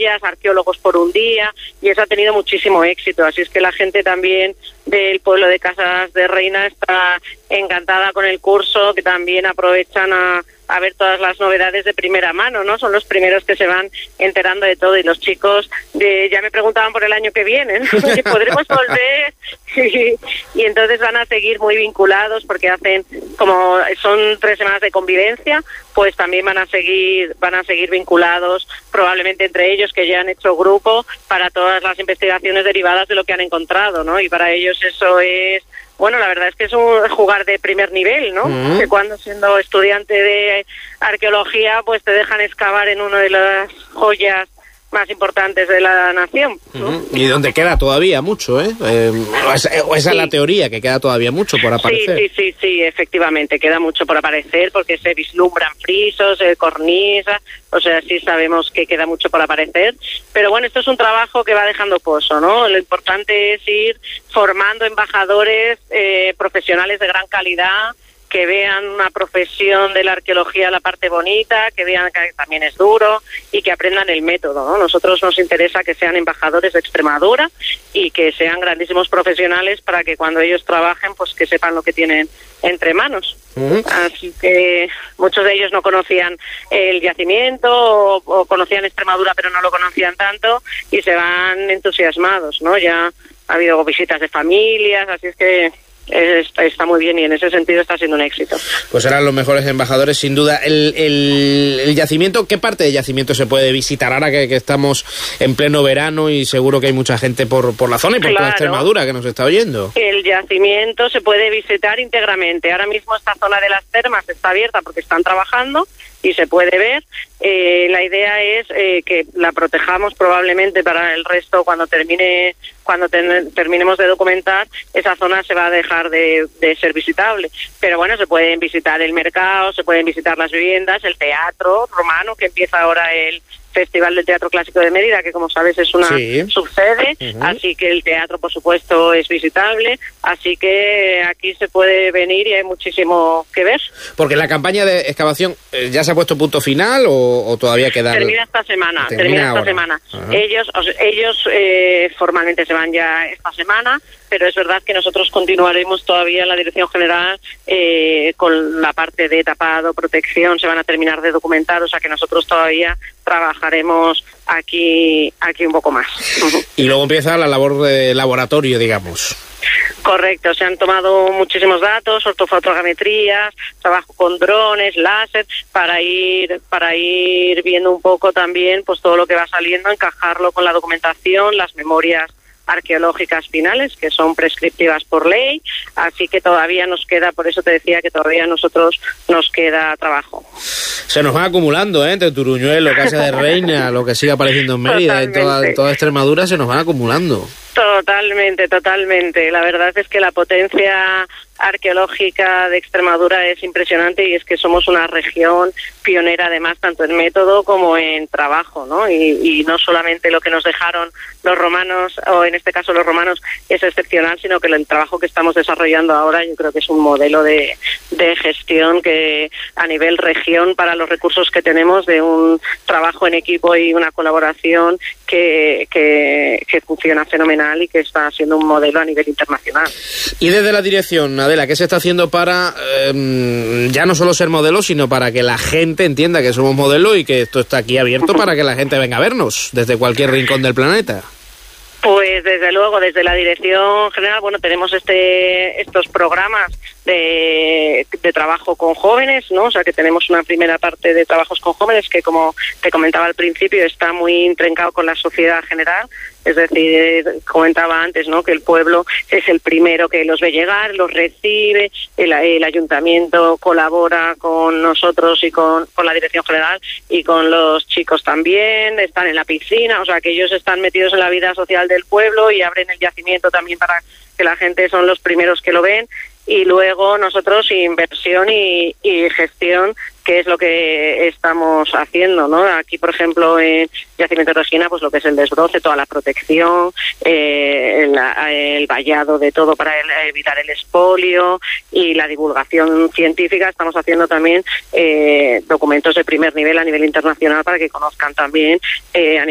ellas, arqueólogos por un día, y eso ha tenido muchísimo éxito. Así es que la gente también del pueblo de Casas de Reina está encantada con el curso, que también aprovechan a ver todas las novedades de primera mano, ¿no? Son los primeros que se van enterando de todo, y los chicos ya me preguntaban por el año que viene, ¿no? Si podremos volver, y entonces van a seguir muy vinculados, porque como son 3 semanas de convivencia, pues también van a seguir vinculados, probablemente entre ellos, que ya han hecho grupo para todas las investigaciones derivadas de lo que han encontrado, ¿no? Y para ellos eso es, bueno, la verdad es que es un jugar de primer nivel, ¿no? Que cuando siendo estudiante de arqueología, pues te dejan excavar en una de las joyas más importantes de la nación, ¿no? Y donde queda todavía mucho, o esa es la teoría, que queda todavía mucho por aparecer. Sí, efectivamente, queda mucho por aparecer, porque se vislumbran frisos, cornisas, o sea, sí sabemos que queda mucho por aparecer, pero bueno, esto es un trabajo que va dejando pozo, ¿no? Lo importante es ir formando embajadores profesionales de gran calidad, que vean una profesión de la arqueología la parte bonita, que vean que también es duro y que aprendan el método, ¿no? Nosotros nos interesa que sean embajadores de Extremadura y que sean grandísimos profesionales, para que cuando ellos trabajen, pues que sepan lo que tienen entre manos. Así que muchos de ellos no conocían el yacimiento o conocían Extremadura pero no lo conocían tanto, y se van entusiasmados, ¿no? Ya ha habido visitas de familias, así es que está muy bien, y en ese sentido está siendo un éxito. Pues serán los mejores embajadores, sin duda. El yacimiento, ¿qué parte del yacimiento se puede visitar ahora que estamos en pleno verano y seguro que hay mucha gente por la zona y por toda Extremadura que nos está oyendo? El yacimiento se puede visitar íntegramente. Ahora mismo esta zona de las termas está abierta porque están trabajando y se puede ver. La idea es que la protejamos probablemente para el resto. Cuando terminemos de documentar, esa zona se va a dejar de ser visitable. Pero bueno, se pueden visitar el mercado, se pueden visitar las viviendas, el teatro romano, que empieza ahora el Festival del Teatro Clásico de Mérida, que como sabes es una subsede, así que el teatro por supuesto es visitable, así que aquí se puede venir y hay muchísimo que ver. Porque la campaña de excavación ya se ha puesto punto final o todavía queda... Termina esta semana. Ellos formalmente se van ya esta semana, pero es verdad que nosotros continuaremos todavía en la Dirección General con la parte de tapado, protección, se van a terminar de documentar, o sea que nosotros todavía trabajaremos aquí un poco más. Y luego empieza la labor de laboratorio, digamos. Correcto, se han tomado muchísimos datos, ortofotogrametrías, trabajo con drones, láser, para ir viendo un poco también pues todo lo que va saliendo, encajarlo con la documentación, las memorias arqueológicas finales, que son prescriptivas por ley, así que todavía nos queda, por eso te decía que todavía a nosotros nos queda trabajo. Se nos va acumulando, entre Turuñuelo, Casa de Reina, lo que siga apareciendo en Mérida, en toda Extremadura, se nos van acumulando. Totalmente. La verdad es que la potencia arqueológica de Extremadura es impresionante, y es que somos una región pionera, además, tanto en método como en trabajo, ¿no? Y no solamente lo que nos dejaron los romanos, o en este caso los romanos, es excepcional, sino que el trabajo que estamos desarrollando ahora yo creo que es un modelo de gestión que a nivel región, para los recursos que tenemos, de un trabajo en equipo y una colaboración que funciona fenomenal y que está siendo un modelo a nivel internacional. Y desde la dirección, Adela, ¿qué se está haciendo para ya no solo ser modelo, sino para que la gente entienda que somos modelo y que esto está aquí abierto para que la gente venga a vernos desde cualquier rincón del planeta? Pues desde luego, desde la Dirección General, bueno, tenemos estos programas de trabajo con jóvenes, ¿no? O sea, que tenemos una primera parte de trabajos con jóvenes que, como te comentaba al principio, está muy intrincado con la sociedad general. Es decir, comentaba antes, ¿no?, que el pueblo es el primero que los ve llegar, los recibe, el ayuntamiento colabora con nosotros y con la Dirección General y con los chicos también, están en la piscina, o sea, que ellos están metidos en la vida social del pueblo y abren el yacimiento también para que la gente son los primeros que lo ven. Y luego nosotros inversión y gestión, que es lo que estamos haciendo, ¿no? Aquí, por ejemplo, en Yacimiento de Regina, pues lo que es el desbroce, toda la protección, el vallado de todo para evitar el expolio y la divulgación científica. Estamos haciendo también documentos de primer nivel a nivel internacional para que conozcan también a